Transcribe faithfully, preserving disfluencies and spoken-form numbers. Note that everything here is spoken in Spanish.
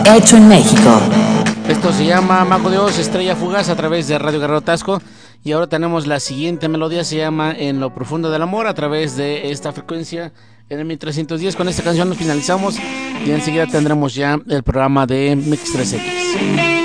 hecho en México. Esto se llama Mago de Oz, Estrella Fugaz, a través de Radio Guerrero Tasco. Y ahora tenemos la siguiente melodía, se llama En lo profundo del amor, a través de esta frecuencia en el mil trescientos diez. Con esta canción nos finalizamos y enseguida tendremos ya el programa de Mix tres X.